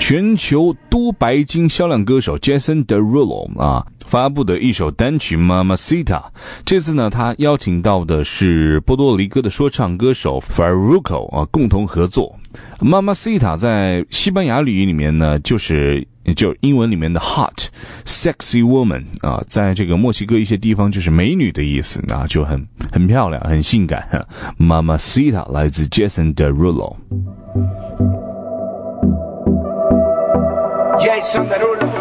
全球多白金销量歌手 Jason Derulo 发布的一首单曲 Mamacita。 这次呢，他邀请到的是波多黎各的说唱歌手 Farruko 共同合作。 Mamacita 在西班牙语里面呢，就英文里面的 hot sexy woman 在这个墨西哥一些地方就是美女的意思就很漂亮很性感。Mamacita 来自 Jason Derulo。 Jason Derulo